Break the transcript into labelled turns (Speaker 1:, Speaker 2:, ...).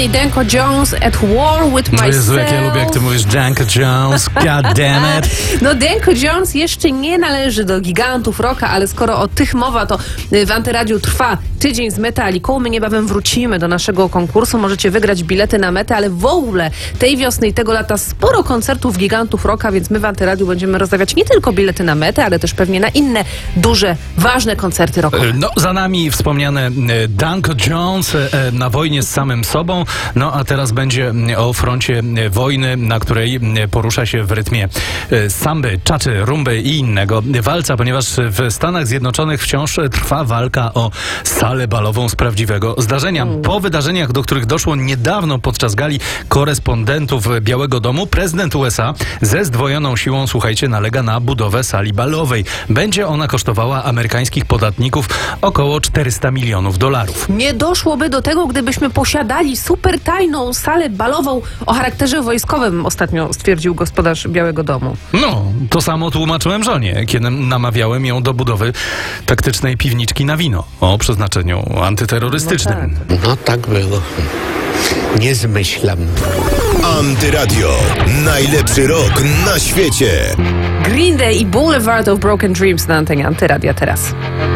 Speaker 1: i Danko Jones at war with myself.
Speaker 2: Jezu, jak ja lubię, jak ty mówisz Danko Jones, god damn it.
Speaker 1: No Danko Jones jeszcze nie należy do gigantów rocka, ale skoro o tych mowa, to w Antyradiu trwa tydzień z Metaliką. My niebawem wrócimy do naszego konkursu. Możecie wygrać bilety na Metę, ale w ogóle tej wiosny i tego lata sporo koncertów gigantów rocka, więc my w Antyradiu będziemy rozdawać nie tylko bilety na Metę, ale też pewnie na inne duże, ważne koncerty rockowe.
Speaker 2: No, za nami wspomniane Danko Jones na wojnie z samym sobą. No, a teraz będzie o froncie wojny, na której porusza się w rytmie samby, czaczy, rumby i innego walca, ponieważ w Stanach Zjednoczonych wciąż trwa walka o salę balową z prawdziwego zdarzenia. Po wydarzeniach, do których doszło niedawno podczas gali korespondentów Białego Domu, prezydent USA ze zdwojoną siłą, słuchajcie, nalega na budowę sali balowej. Będzie ona kosztowała amerykańskich podatników około $400 milionów.
Speaker 1: Nie doszłoby do tego, gdybyśmy posiadali super tajną salę balową o charakterze wojskowym, ostatnio stwierdził gospodarz Białego Domu.
Speaker 2: No, to samo tłumaczyłem żonie, kiedy namawiałem ją do budowy taktycznej piwniczki na wino o przeznaczeniu antyterrorystycznym.
Speaker 3: No tak było. Nie zmyślam.
Speaker 4: Antyradio. Najlepszy rok na świecie.
Speaker 1: Green Day i Boulevard of Broken Dreams na antenie Antyradia teraz.